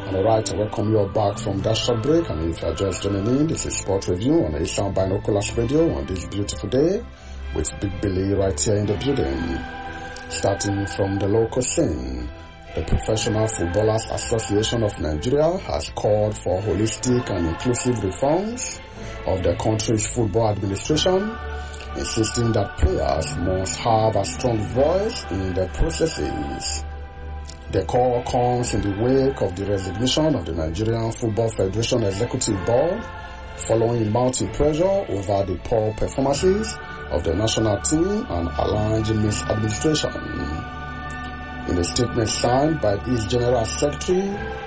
Alright, I welcome you all back from that short break, and if you are just joining in, this is Sport Review on Asian Binoculars Radio on this beautiful day with Big Billy right here in the building. Starting from the local scene, the Professional Footballers Association of Nigeria has called for holistic and inclusive reforms of the country's football administration, insisting that players must have a strong voice in the processes. The call comes in the wake of the resignation of the Nigerian Football Federation Executive Board following mounting pressure over the poor performances of the national team and alleged misadministration. In a statement signed by its General Secretary,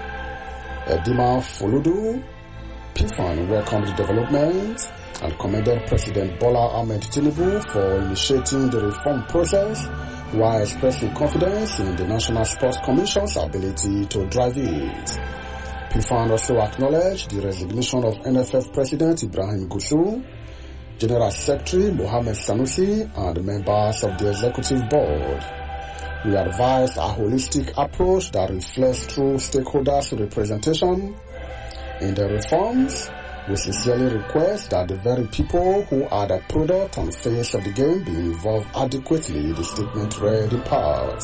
Edima Foludu, PFAN welcomed the development and commended President Bola Ahmed Tinubu for initiating the reform process while expressing confidence in the National Sports Commission's ability to drive it. PFAN also acknowledged the resignation of NFF President Ibrahim Gusau, General Secretary Mohammed Sanusi, and members of the Executive Board. We advise a holistic approach that reflects true stakeholders' representation in the reforms. We sincerely request that the very people who are the product and face of the game be involved adequately, the statement read in part.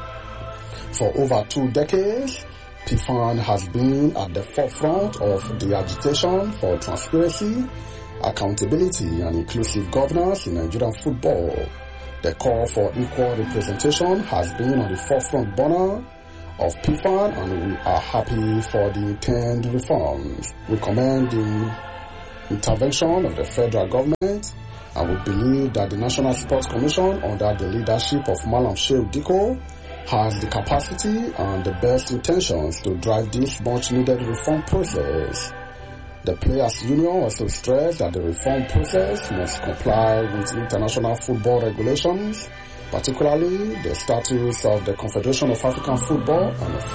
For over 2 decades, PFAN has been at the forefront of the agitation for transparency, accountability, and inclusive governance in Nigerian football. The call for equal representation has been on the forefront burner of PFAN, and we are happy for the intended reforms. We commend the intervention of the federal government, and we believe that the National Sports Commission, under the leadership of Malam Shehu Diko, has the capacity and the best intentions to drive this much-needed reform process. The Players' Union also stressed that the reform process must comply with international football regulations, particularly the statutes of the Confederation of African Football and of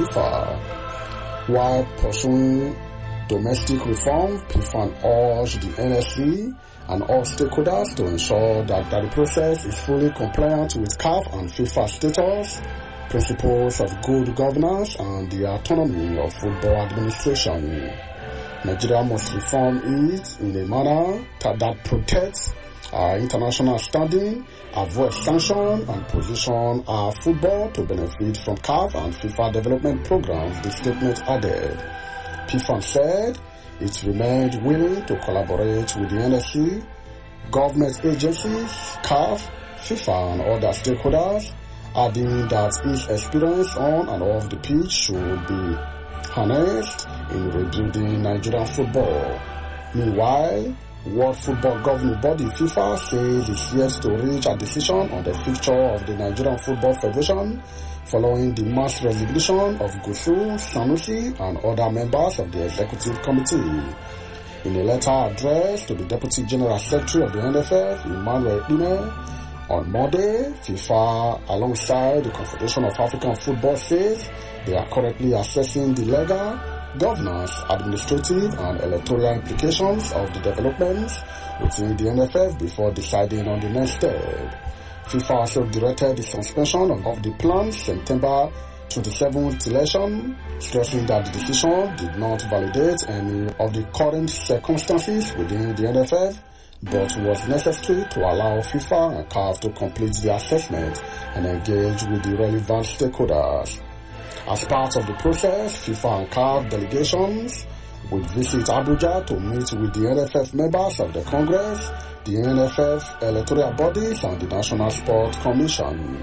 FIFA. While pursuing domestic reform, PFAN urged the NSC and all stakeholders to ensure that the process is fully compliant with CAF and FIFA status, principles of good governance, and the autonomy of football administration. Nigeria must reform it in a manner that protects our international standing, avoid sanction, and position our football to benefit from CAF and FIFA development programs, the statement added. PFAN said it remained willing to collaborate with the NSC, government agencies, CAF, FIFA, and other stakeholders, adding that its experience on and off the pitch should be harnessed in rebuilding Nigerian football. Meanwhile, World Football Governing Body FIFA says it's yet to reach a decision on the future of the Nigerian Football Federation following the mass resignation of Gusau, Sanusi, and other members of the Executive Committee. In a letter addressed to the Deputy General Secretary of the NFF, Emmanuel Ine, on Monday, FIFA, alongside the Confederation of African Football, says they are currently assessing the legal, governance, administrative, and electoral implications of the developments within the NFF before deciding on the next step. FIFA also directed the suspension of the planned September 27th election, stressing that the decision did not validate any of the current circumstances within the NFF, but was necessary to allow FIFA and CAF to complete the assessment and engage with the relevant stakeholders. As part of the process, FIFA and CAF delegations will visit Abuja to meet with the NFF members of the Congress, the NFF electoral bodies, and the National Sports Commission.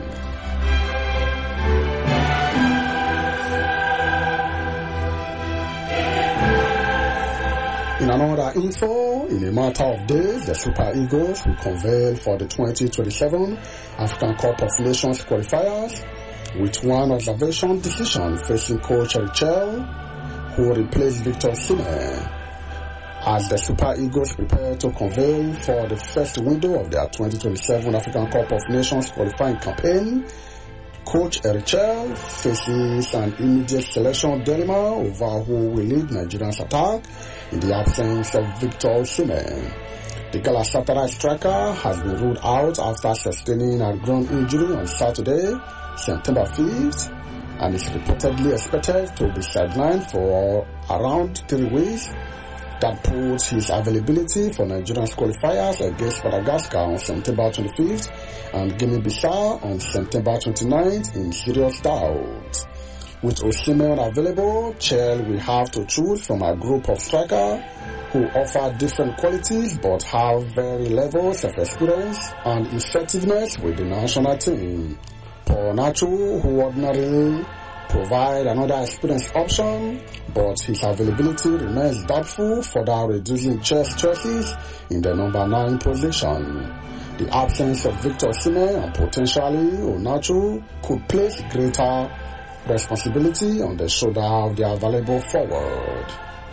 In another info, in a matter of days, the Super Eagles will convene for the 2027 African Cup of Nations qualifiers, with one observation decision facing coach Richel, who replaced Victor Osimhen. As the Super Eagles prepare to convene for the first window of their 2027 African Cup of Nations qualifying campaign, Coach Richel faces an immediate selection dilemma over who will lead Nigeria's attack in the absence of Victor Osimhen. The Galatasaray striker has been ruled out after sustaining a groin injury on Saturday, September 5th, and is reportedly expected to be sidelined for around 3 weeks. That puts his availability for Nigeria's qualifiers against Madagascar on September 25th and Guinea-Bissau on September 29th in serious doubt. With Osimhen available, Chelsea will have to choose from a group of strikers who offer different qualities but have varying levels of experience and effectiveness with the national team. Paul Nacho, who ordinarily provide another experienced option, but his availability remains doubtful, further reducing Chelsea's choices in the number 9 position. The absence of Victor Osimhen and potentially Onacho could place greater responsibility on the shoulder of the available forward.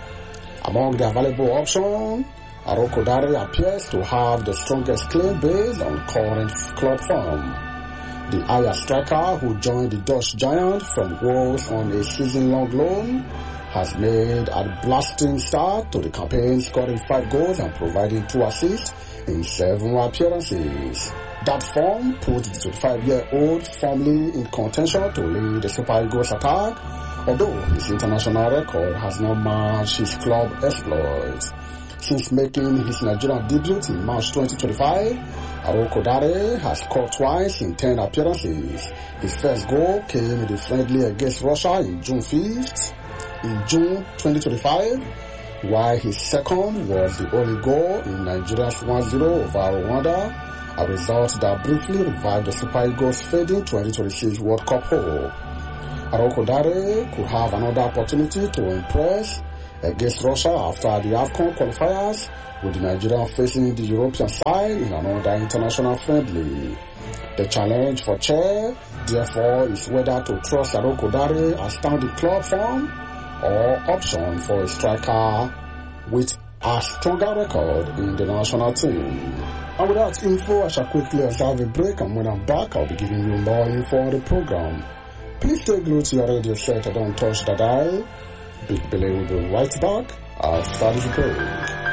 Among the available options, Aroko Dare appears to have the strongest claim based on current club form. The Ajax striker, who joined the Dutch giant from Wolves on a season-long loan, has made a blasting start to the campaign, scoring 5 goals and providing 2 assists in 7 appearances. That form put the 25-year-old firmly in contention to lead the Super Eagles attack, although his international record has not matched his club exploits. Since making his Nigerian debut in March 2025, Aroko Dare has scored twice in 10 appearances. His first goal came in the friendly against Russia in June 5th, in June 2025, while his second was the only goal in Nigeria's 1-0 over Rwanda, a result that briefly revived the Super Eagles' fading 2026 World Cup hope. Aroko Dare could have another opportunity to impress against Russia after the AFCON qualifiers, with the Nigerian facing the European side in another international friendly. The challenge for Chelsea, therefore, is whether to trust Aroko Dare as standing club form or option for a striker with a stronger record in the national team. And with that info, I shall quickly observe a break, and when I'm back, I'll be giving you more info on the program. Please stay glued to your radio set and don't touch the dial. Big Billy will be right back after this break.